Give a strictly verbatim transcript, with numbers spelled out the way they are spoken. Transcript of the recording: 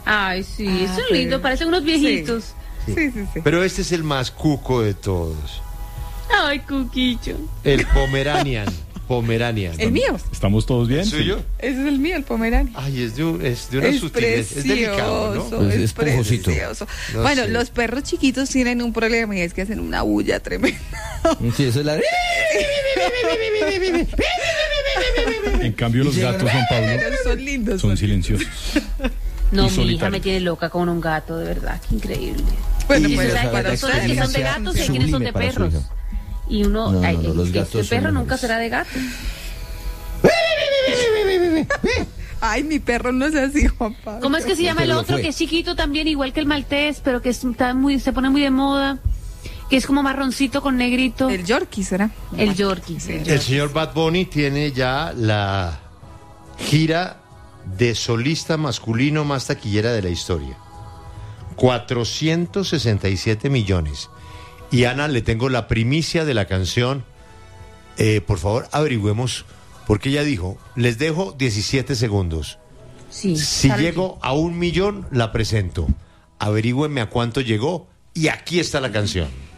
Ay, sí, Ah, eso es pero- lindo, parecen unos viejitos. Sí, sí, sí. sí. Pero este es el más cuco de todos. Ay, Cuquillo. El Pomeranian. Pomeranian. El mío. ¿Estamos todos bien? ¿El suyo? Ese es el mío, el Pomerania. Ay, es de, un- es de una Es sutilez. Es delicado, ¿no? precioso, Es es esponjosito. precioso. No Bueno, sé. los perros chiquitos tienen un problema y es que hacen una bulla tremenda. Sí, eso es la... En cambio, los gatos, Juan Pablo, Pero son lindos. son silenciosos. No, Y mi hija solitario. me tiene loca con un gato, de verdad, qué increíble. Bueno, Y pues esa- ¿Sabes para cuáles son los que son de ustedes. gatos y hay quienes son de Sublime para su perros? hija. Y uno, No, no, ay, no, los este gatos son perro nunca mejores. será de gato. Ay, mi perro no es así, Juan Pablo. ¿Cómo es que se llama el Pero lo otro fue. que es chiquito también, igual que el maltés, pero que es- está muy, se pone muy de moda, que es como marroncito con negrito? El Yorkie será. El Yorkie. Sí. el El Yorkie. señor Bad Bunny tiene ya la gira de solista masculino más taquillera de la historia. cuatrocientos sesenta y siete millones. Y Ana, le tengo la primicia de la canción. Eh, por favor, averigüemos, porque ella dijo, les dejo diecisiete segundos. Sí, Si sale llego a un millón, la presento. Averigüenme a cuánto llegó y aquí está la canción.